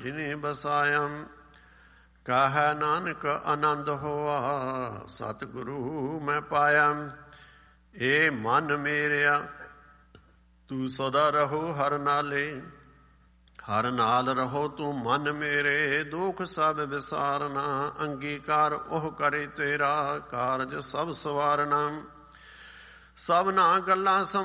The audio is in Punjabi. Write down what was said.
ਜਿਨੇ ਬਸਾਇਆ। ਕਾਹੈ ਨਾਨਕ ਆਨੰਦ ਹੋਆ, ਸਤਿਗੁਰੂ ਮੈਂ ਪਾਇਆ। ਏ ਮਨ ਮੇਰਿਆ ਤੂੰ ਸਦਾ ਰਹੋ ਹਰ ਨਾਲੇ, ਹਰ ਨਾਲ ਰਹੋ ਤੂੰ ਮਨ ਮੇਰੇ। ਦੁਖ ਸਭ ਵਿਸਾਰਨਾ, ਅੰਗੀਕਾਰ ਉਹ ਕਰੇ ਤੇਰਾ, ਕਾਰਜ ਸਭ ਸਵਾਰਨਾ। ਸਭਨਾ ਗੱਲਾਂ